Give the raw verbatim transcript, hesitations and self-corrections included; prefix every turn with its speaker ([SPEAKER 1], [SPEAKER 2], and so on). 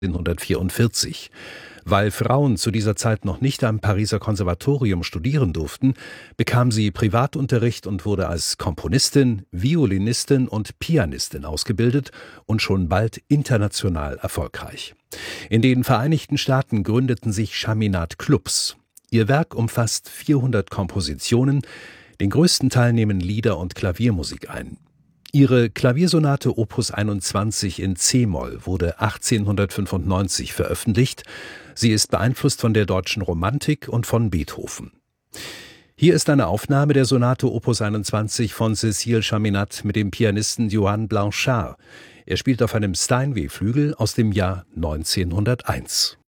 [SPEAKER 1] neunzehnhundertvierundvierzig. Weil Frauen zu dieser Zeit noch nicht am Pariser Konservatorium studieren durften, bekam sie Privatunterricht und wurde als Komponistin, Violinistin und Pianistin ausgebildet und schon bald international erfolgreich. In den Vereinigten Staaten gründeten sich Chaminade-Clubs. Ihr Werk umfasst vierhundert Kompositionen, den größten Teil nehmen Lieder und Klaviermusik ein. Ihre Klaviersonate Opus einundzwanzig in c-Moll wurde achtzehnhundertfünfundneunzig veröffentlicht. Sie ist beeinflusst von der deutschen Romantik und von Beethoven. Hier ist eine Aufnahme der Sonate Opus einundzwanzig von Cécile Chaminade mit dem Pianisten Johann Blanchard. Er spielt auf einem Steinway-Flügel aus dem Jahr neunzehnhunderteins.